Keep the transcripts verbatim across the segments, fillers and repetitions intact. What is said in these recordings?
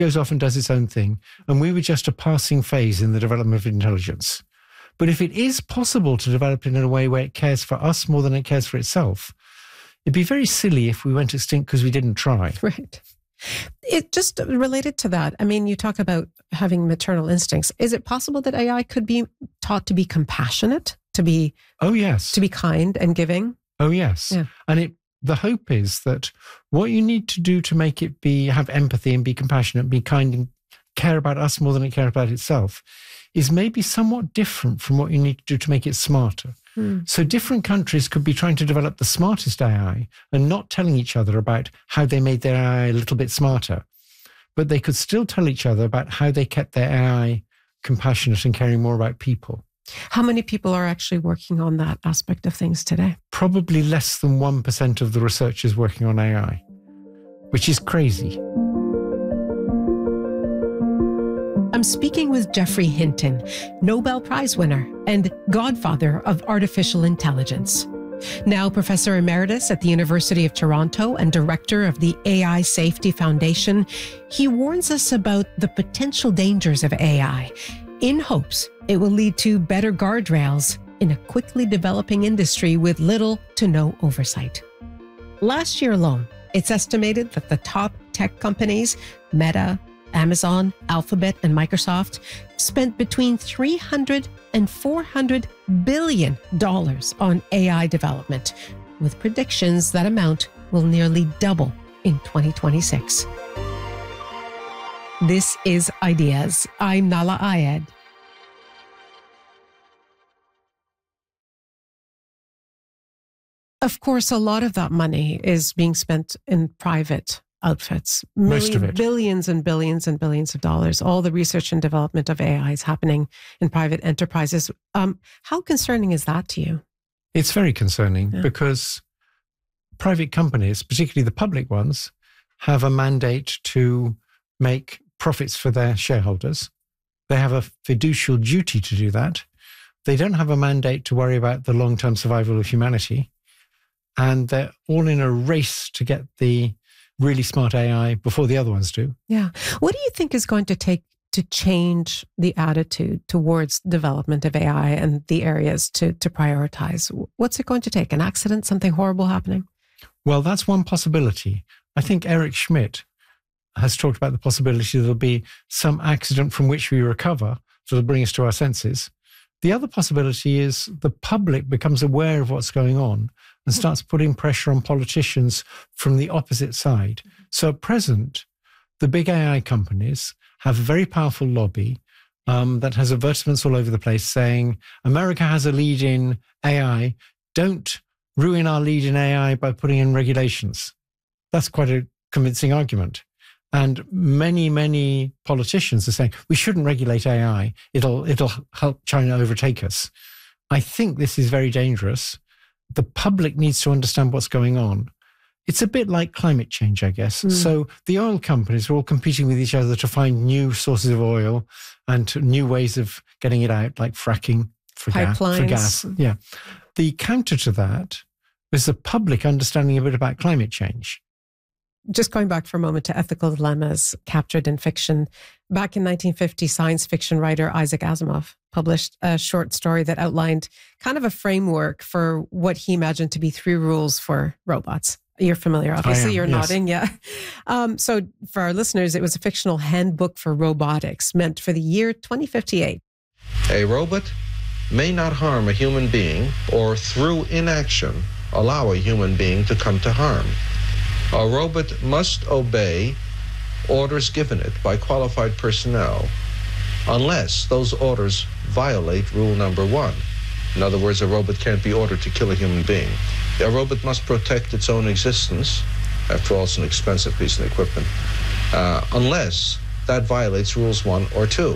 goes off and does its own thing, and we were just a passing phase in the development of intelligence. But if it is possible to develop it in a way where it cares for us more than it cares for itself, it'd be very silly if we went extinct because we didn't try. Right. It just related to that. I mean, you talk about having maternal instincts. Is it possible that A I could be taught to be compassionate, to be oh yes, to be kind and giving? Oh yes, yeah. And it the hope is that what you need to do to make it be have empathy and be compassionate, be kind and care about us more than it cares about itself, is maybe somewhat different from what you need to do to make it smarter. Mm. So different countries could be trying to develop the smartest A I and not telling each other about how they made their A I a little bit smarter. But they could still tell each other about how they kept their A I compassionate and caring more about people. How many people are actually working on that aspect of things today? Probably less than one percent of the researchers working on A I, which is crazy. I'm speaking with Geoffrey Hinton, Nobel Prize winner and godfather of artificial intelligence. Now Professor Emeritus at the University of Toronto and Director of the A I Safety Foundation, he warns us about the potential dangers of A I, in hopes it will lead to better guardrails in a quickly developing industry with little to no oversight. Last year alone, it's estimated that the top tech companies, Meta, Amazon, Alphabet, and Microsoft, spent between three hundred and four hundred billion dollars on A I development, with predictions that amount will nearly double in twenty twenty-six. This is Ideas. I'm Nahlah Ayed. Of course, a lot of that money is being spent in private outfits. Most of it. Billions and billions and billions of dollars. All the research and development of A I is happening in private enterprises. Um, how concerning is that to you? It's very concerning yeah. because private companies, particularly the public ones, have a mandate to make profits for their shareholders. They have a fiducial duty to do that. They don't have a mandate to worry about the long-term survival of humanity. And they're all in a race to get the really smart A I before the other ones do. Yeah. What do you think is going to take to change the attitude towards development of A I and the areas to, to prioritize? What's it going to take? An accident, something horrible happening? Well, that's one possibility. I think Eric Schmidt has talked about the possibility there'll be some accident from which we recover that'll bring us to our senses. The other possibility is the public becomes aware of what's going on and starts putting pressure on politicians from the opposite side. So at present, the big A I companies have a very powerful lobby um, that has advertisements all over the place saying, America has a lead in A I. Don't ruin our lead in A I by putting in regulations. That's quite a convincing argument. And many, many politicians are saying, we shouldn't regulate A I. It'll, it'll help China overtake us. I think this is very dangerous. The public needs to understand what's going on. It's a bit like climate change, I guess. Mm. So the oil companies are all competing with each other to find new sources of oil and to new ways of getting it out, like fracking for, ga- for gas. Yeah. The counter to that is the public understanding a bit about climate change. Just going back for a moment to ethical dilemmas captured in fiction. Back in nineteen fifty, science fiction writer Isaac Asimov published a short story that outlined kind of a framework for what he imagined to be three rules for robots. You're familiar, obviously. You're yes. nodding, yeah. Um, so for our listeners, it was a fictional handbook for robotics meant for the year twenty fifty-eight. A robot may not harm a human being or through inaction allow a human being to come to harm. A robot must obey orders given it by qualified personnel unless those orders violate rule number one. In other words, a robot can't be ordered to kill a human being. A robot must protect its own existence. After all, it's an expensive piece of equipment, uh, unless that violates rules one or two.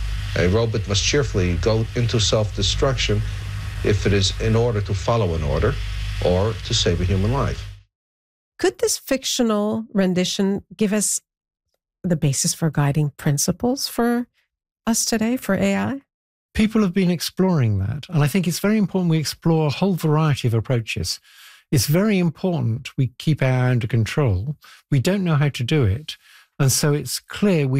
A robot must cheerfully go into self-destruction if it is in order to follow an order or to save a human life. Could this fictional rendition give us the basis for guiding principles for us today, for A I? People have been exploring that. And I think it's very important we explore a whole variety of approaches. It's very important we keep A I under control. We don't know how to do it. And so it's clear we